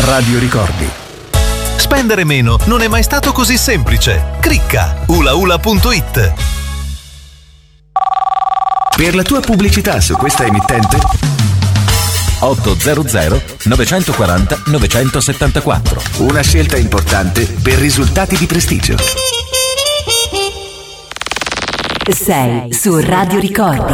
Radio Ricordi. Spendere meno non è mai stato così semplice. Clicca ulaula.it. Per la tua pubblicità su questa emittente 800 940 974. una scelta importante per risultati di prestigio. Sei su Radio Ricordi.